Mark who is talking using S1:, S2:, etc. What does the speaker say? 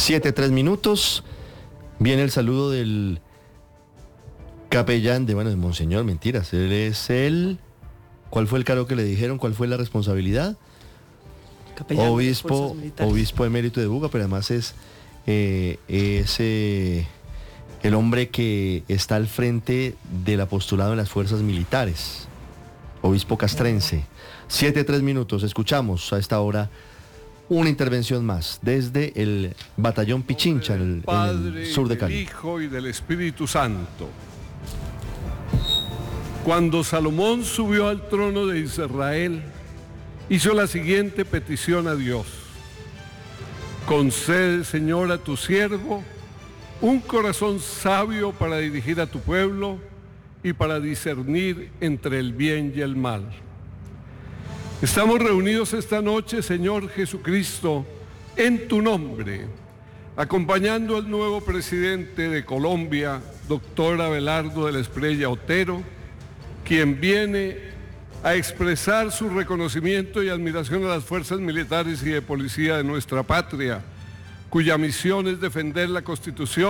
S1: 7:03. Viene el saludo del capellán de Monseñor, mentiras. Él es el... ¿Cuál fue el cargo que le dijeron? ¿Cuál fue la responsabilidad?
S2: Capellán
S1: obispo emérito de Buga, pero además es el hombre que está al frente del apostolado en las fuerzas militares, obispo castrense. 7:03. Escuchamos a esta hora una intervención más desde el batallón Pichincha en el sur de Cali.
S3: Del Hijo y del Espíritu Santo. Cuando Salomón subió al trono de Israel, hizo la siguiente petición a Dios: concede, Señor, a tu siervo un corazón sabio para dirigir a tu pueblo y para discernir entre el bien y el mal. Estamos reunidos esta noche, Señor Jesucristo, en tu nombre, acompañando al nuevo presidente de Colombia, doctor Abelardo de la Espriella Otero, quien viene a expresar su reconocimiento y admiración a las fuerzas militares y de policía de nuestra patria, cuya misión es defender la Constitución